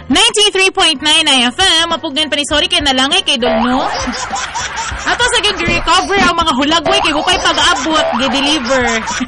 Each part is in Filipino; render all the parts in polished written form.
93.9 IFM, mapugan pa ni sorry kay nalangay kay Dolno. Ato sa recover ang mga hulagway kay gupay pag-abot, gi-deliver.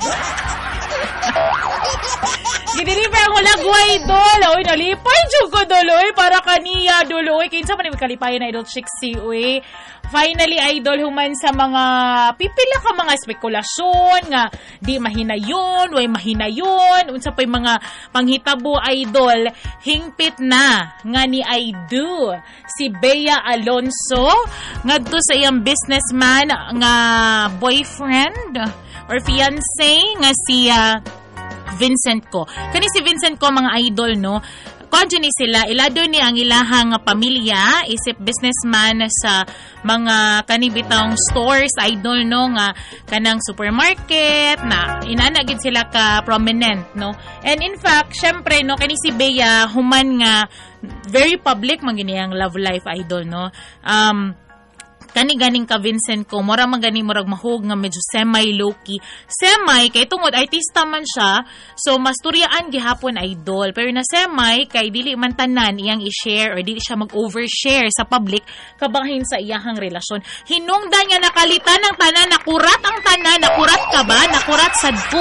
Gideliver ang hulagway, Dol. Oy, nalipay jud ko, Dol. Oy, para kaniya, Dol. Oy, kinsa man ni kalipayan na Idol Chixie, oy. Finally, Idol, human sa mga pipila ka mga spekulasyon nga di mahinayon, way mahinayon, unsa pay mga panghitabo, Idol, hingpit na nga ni Aidu si Bea Alonso ngadto sa iyang businessman nga boyfriend or fiancé nga si Vincent Ko. Kani si Vincent Ko, mga Idol, no? Kung ni sila, ilado ni ang ilahang pamilya, isip businessman sa mga kanibitang stores, Idol, no? Nga kanang supermarket, na inanagid sila ka prominent, no? And in fact, syempre, no? Kani si Bea, human nga, very public, manginiyang love life, Idol, no? Kani ganing ka Vincent Ko, mura man gani murag mahog nga medyo semi-low-key. Semi, kay tungod artista man siya, so mas turyaan gihapon, Idol. Pero na semi, kay dili man tanan iyang i-share or dili siya mag-overshare sa public kabahin sa iyahang relasyon. Hinungdan niya nakalitan ng tanan, nakurat ang tanan, nakurat ka ba? Nakurat sadko.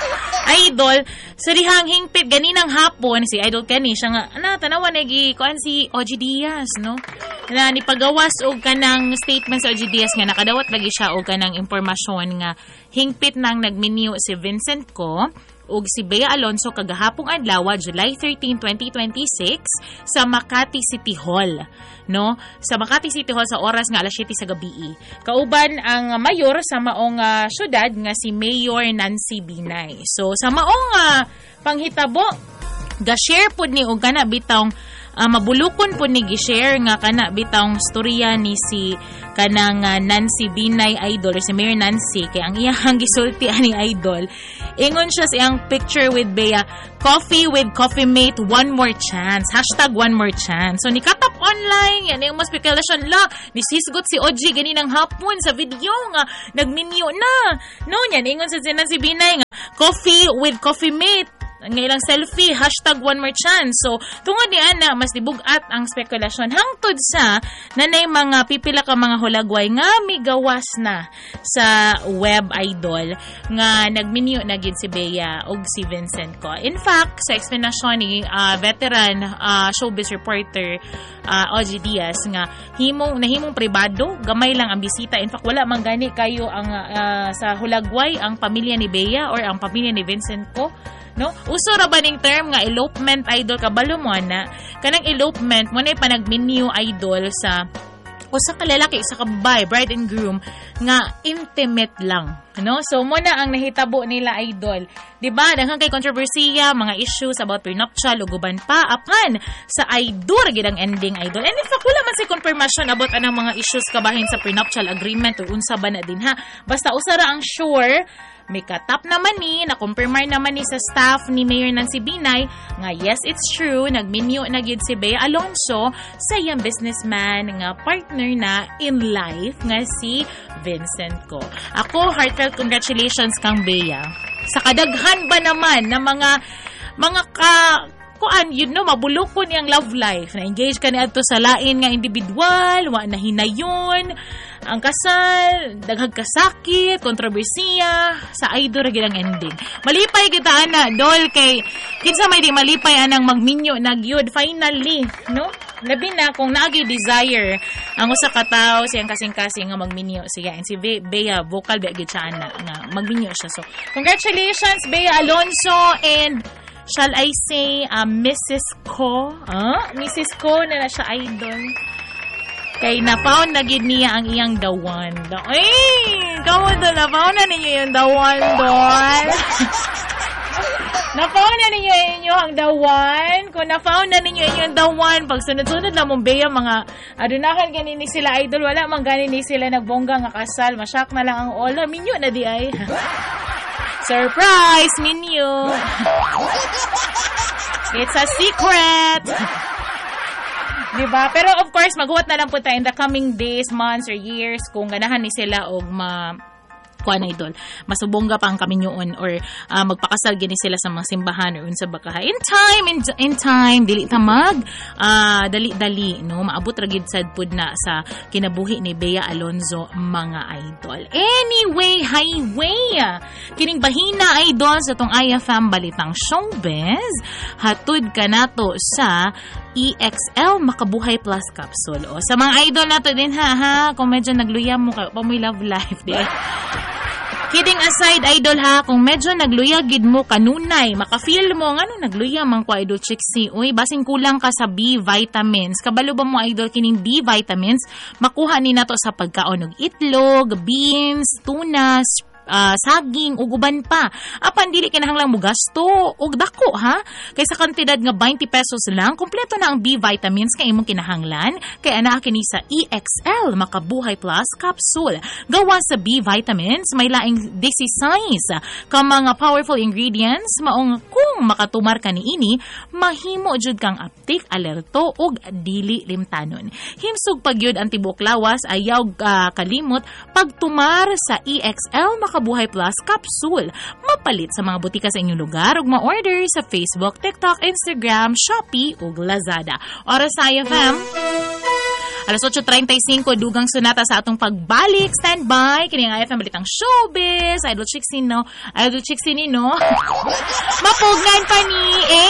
Idol, sa dihang hingpit ganinang hapon, si Idol kani siya nga, tanawan nagi kuan si OG Diaz, no? Na nipagawas og kanang statement sa OG Diaz nga nakadawat lagi siya og kanang impormasyon nga hingpit nang nagminyo si Vincent Ko ug si Bea Alonso kagahapong adlaw, July 13, 2026 sa Makati City Hall, no? Sa Makati City Hall sa oras nga alas 7 sa gabi. Kauban ang mayor sa maong syudad nga si Mayor Nancy Binay. So sa maong panghitabo ga-share pud ni og kana bitawng mabulukon po ni gi-share nga kana bitawng storya ni si kanang Nancy Binay, Idol, or si Mayor Nancy, kay ang iyang gisulti ani, Idol, ingon siya sa iyang picture with Bea, coffee with coffee mate, one more chance, #one more chance. So nikatap online yan yung mas spekulasyon la nisisgot si OG ganinang hapon sa video nga nagminyo na, no, yan ingon sa Nancy Binay nga coffee with coffee mate nga ilang selfie, #one more chance. So, tungod ni ana, mas dibugat ang spekulasyon hangtod sa nanay mga pipila ka mga hulagway nga migawas na sa web, Idol, nga nagminyo na gid si Bea og si Vincent Ko. In fact, sa explanation ni veteran showbiz reporter OG Diaz nga nahimong pribado, gamay lang ang bisita. In fact, wala man gani kayo ang sa hulagway ang pamilya ni Bea or ang pamilya ni Vincent Ko. No? Uso ra ba ning term nga elopement, Idol, kabalo mo na kanang elopement mo na panagminyo, Idol, sa usa ka lalaki sa kabay, bride and groom nga intimate lang, no? So mo na ang nahitabo nila, Idol, di ba? Daghang kay kontrobersiya, mga issues about prenuptial ug uban pa apan sa Idol gid ang ending, Idol. And in fact, wala man si confirmation about anang mga issues kabahin sa prenuptial agreement o unsa ba na din, ha? Basta usa ra ang sure, may katap naman ni, na-confirmar naman ni sa staff ni Mayor Nancy Binay nga yes, it's true, nagminyo na gyud si Bea Alonso sa iyang businessman nga partner na in life nga si Vincent Ko. Ako, heartfelt congratulations kang Bea. Sa kadaghan ba naman na mga kuan, you know, mabulokon yang love life, na-engage ka niadto sa lain nga individual, wa na hinayon, ang kasal, daghag kasakit, kontrobersiya, sa Idol ra gid ang ending. Malipay kita ana, Dol, kay kinsa may di malipay anang magminyo na gyud finally, no? Labi na kung naagi desire ang usa ka tawo siyang kasing-kasing nga magminyo siya. And si Bea vocal ba gid siya ana nga magminyo siya. So, congratulations Bea Alonso and shall I say Mrs. Ko? Mrs. Ko na siya, Idol. Kay na-found na gid niya ang iyang dawan. Ay! Kamu doon, na-found na ninyo yung dawan doon. Na-found na ninyo ang dawan. Kung na-found na ninyo yung dawan, pag sunod-sunod na mong Bea, mga adunahan ganini sila, Idol. Wala mang ganini sila nagbongga nga kasal. Masyak na lang ang ola. Minyo na di ay. Surprise, Minyo! It's a secret! Diba? Pero of course, maghuwat na lang po tayo in the coming days, months, or years kung ganahan ni sila og kuan idol, masubongga pa ang kaminyoon or magpakasal gini sila sa mga simbahan or unsa ba ka. In time dili ta mag dali no, maabot ra gid sad pud na sa kinabuhi ni Bea Alonzo mga idol. Anyway, highway kining bahina idol sa tong IFM Balitang Showbiz, hatud kanato sa EXL Makabuhay Plus Capsule. O, sa mga idol nato din ha, kung medyo nagluya mo kayo pa mo love life di. Kidding aside, idol ha, kung medyo nagluya gid mo kanunay, makafeel mo ngano nagluya man ko idol chiksi. Uy, basing kulang ka sa B vitamins. Kabalo ba mo idol kining B vitamins? Makuha ni nato sa pagkaon og itlog, beans, tuna, saging ug uban pa. Apan dili kinahanglang mo gasto og dako ha. Kay sa kantidad nga 20 pesos lang, kumpleto na ang B vitamins kay imong kinahanglan. Kay ana kini sa EXL Makabuhay Plus Capsule. Gawa sa B vitamins, may laing 16 ka mga powerful ingredients maong kung makatumar ka niini, mahimo jud kang aptik, alerto ug dili limtanon. Himsog pagyud ang tibuok lawas, ayaw kalimot pagtumar sa EXL Makabuhay Plus Capsule. Mapalit sa mga butika sa inyong lugar ug ma-order sa Facebook, TikTok, Instagram, Shopee ug Lazada. Oras sa IFM. Alas 8:35, dugang sunata sa atong pagbalik. Standby. Kini ang IFM Balitang Showbiz. Idol Chiksi no. Mapugnan pa ni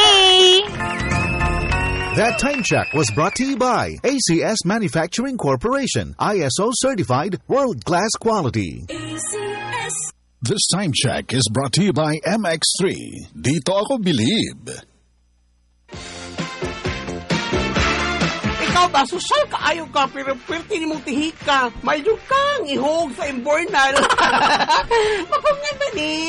That time check was brought to you by ACS Manufacturing Corporation, ISO certified, world-class quality. ACS. This time check is brought to you by MX3. Dito ako believe. Ikaw ba, social kaayo ka, pero pwerte ni mong tihika. Mayo kang ihog sa imbornal. Mapungan ba ni?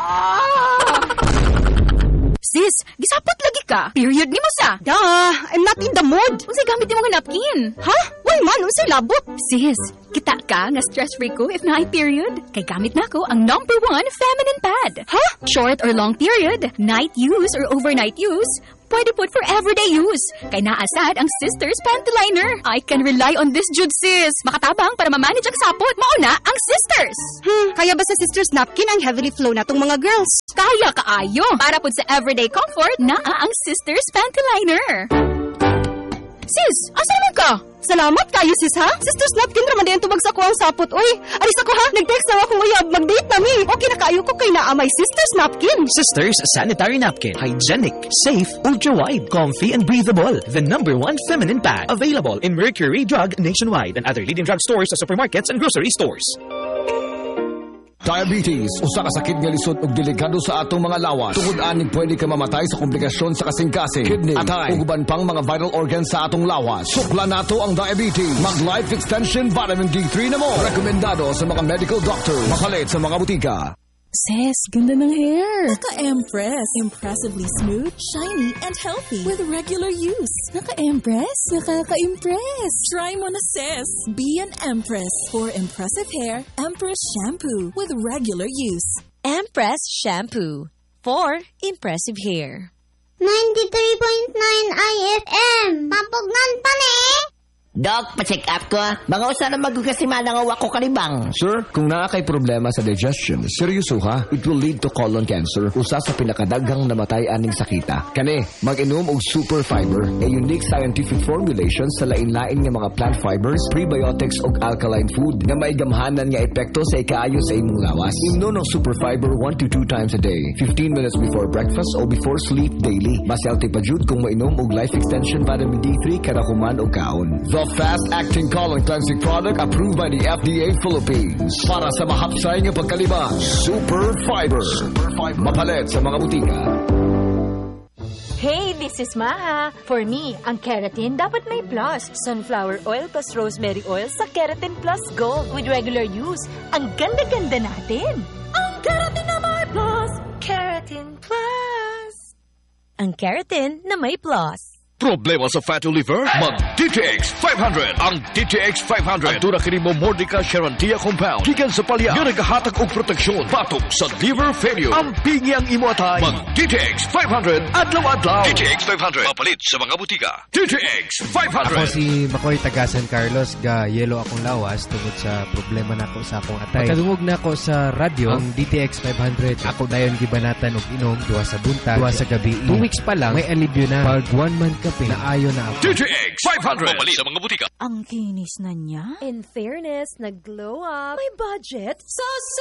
Sis, gisapot lagi ka. Period ni mo sa. I'm not in the mood. Unsay gamit ni mo nga napkin? Ha? Why man? Unsay labot? Sis, kita ka nga stress-free ko if na period. Kay gamit na ko ang #1 feminine pad. Ha? Short or long period, night use or overnight use, pwede put for everyday use. Kay naasad ang Sisters Panty Liner. I can rely on this jud, sis. Makatabang para ma-manage ang sapot. Mauna ang Sisters. Kaya ba sa Sisters napkin ang heavily flow na tong mga girls? Kaya kaayo. Para pud sa everyday comfort, naa ang Sisters Panty Liner. Sis, asa naman ka? Salamat kayo, sis, ha? Sisters napkin raman din tubag sa kuwang sapot. Uy, alis ako, ha? Nag-text na ako uyab. Mag-date na mi. Okay na kayo ko kay naa may Sisters napkin. Sisters Sanitary Napkin. Hygienic, safe, ultra-wide, comfy, and breathable. The #1 feminine pad. Available in Mercury Drug nationwide and other leading drug stores, supermarkets, and grocery stores. Diabetes, usa ka sakit nga lisod ug delikado sa atong mga lawas. Tungod ani pwede ka mamatay sa komplikasyon sa kasing-kasing, kidney, atay, ug uban pang mga vital organs sa atong lawas. Sukla nato ang diabetes. Mag Life Extension Vitamin D3 na mo. Rekomendado sa mga medical doctor. Mapalit sa mga butika. Sis, ganda ng hair. Naka-Empress. Impressively smooth, shiny, and healthy with regular use. Naka-Empress? Nakaka-impress. Try mo na, sis. Be an Empress. For impressive hair, Empress Shampoo with regular use. Empress Shampoo. For impressive hair. 93.9 IFM. Pampugnan pa ni. Doc, pa-check up ko. Mga usa na magkasimana nga wako kalibang. Sir, kung naa kay problema sa digestion, seryoso ha, it will lead to colon cancer. Usa sa pinakadaghang namatay aning sakita. Kani, mag-inom og super fiber, a unique scientific formulation sa lain-lain nga mga plant fibers, prebiotics ug alkaline food na may gamhanan nga epekto sa ikaayo sa imong lawas. Inom ng super fiber 1 to 2 times a day, 15 minutes before breakfast or before sleep daily. Mas healthy pa jud kung mainom og Life Extension Vitamin D3 kada human og kaon. The fast-acting colon cleansing product approved by the FDA Philippines. Para sa mahapsay nga pagkalibang, Super Fiber. Mapalit sa mga butika. Hey, this is Maha. For me, ang keratin dapat may plus. Sunflower oil plus rosemary oil sa Keratin Plus Gold with regular use. Ang ganda-ganda natin. Ang keratin na may plus. Keratin Plus. Ang keratin na may plus. Problema sa fatty liver? Mag-DTX 500. Ang DTX 500 ang kini mo Mordica Sharantia compound. Gikan sa palya nga nagahatag og proteksyon batok sa liver failure. Ang pingi ang imo atay. Mag-DTX 500 adlaw-adlaw. DTX 500 mapalit sa mga butika. DTX 500. Ako si Makoy taga San Carlos, ga yelo akong lawas tungod sa problema nako sa akong atay. Pagkadungog nako sa radyo ang DTX 500. Ako dayon gibanatan og inom duwa sa buntag, duwa sa gabi. 2 weeks pa lang may alibyo na. Pag 1 month ka naayo na ako. DTX 500 mapalit sa mga butika. Ang kinis na niya. In fairness, nag-glow up. May budget.